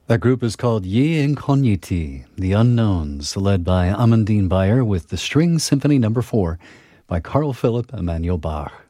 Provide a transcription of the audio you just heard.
That group is called Ye Incogniti, The Unknowns, led by Amandine Bayer with the String Symphony No. 4 by Carl Philipp Emanuel Bach.